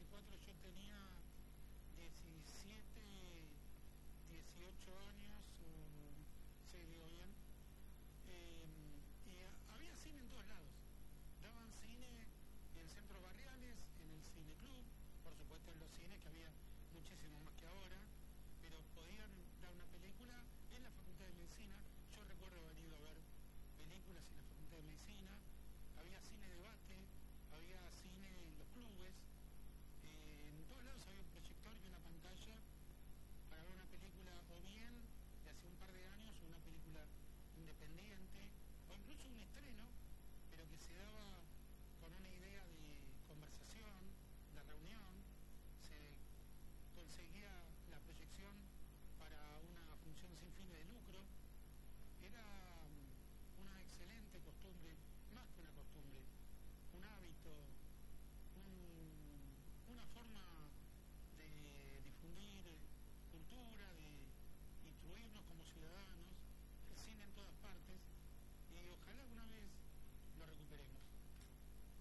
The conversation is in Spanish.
94 yo tenía 17, 18 años, sí, digo bien, y había cine en todos lados. Daban cine en centros barriales, en el cineclub, por supuesto en los cines, que había muchísimo más que ahora, pero podían dar una película en la Facultad de Medicina. Yo recuerdo haber ido a ver películas en la Facultad de Medicina, había cine debate, había cine en los clubes, en todos lados había un proyector y una pantalla para ver una película, o bien de hace un par de años, una película independiente, o incluso un estreno, pero que se daba con una idea de conversación, de reunión, se conseguía la proyección para una función sin fines de lucro. Era una excelente costumbre, más que una costumbre, un hábito, una forma de difundir cultura, de instruirnos como ciudadanos, el cine en todas partes, y ojalá alguna vez